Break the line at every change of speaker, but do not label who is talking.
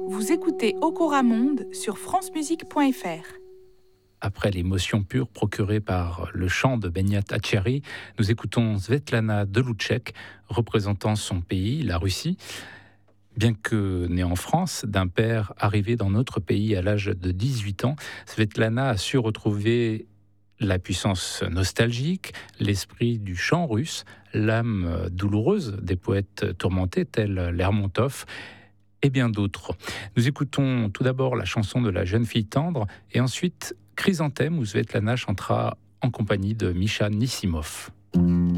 Vous écoutez Okora Monde sur francemusique.fr.
Après l'émotion pure procurée par le chant de Benyat Acheri, nous écoutons Svetlana Delouchek, représentant son pays, la Russie. Bien que née en France, d'un père arrivé dans notre pays à l'âge de 18 ans, Svetlana a su retrouver la puissance nostalgique, l'esprit du chant russe, l'âme douloureuse des poètes tourmentés tels Lermontov et bien d'autres. Nous écoutons tout d'abord la chanson de la jeune fille tendre et ensuite Chrysanthème où Svetlana chantera en compagnie de Misha Nissimov.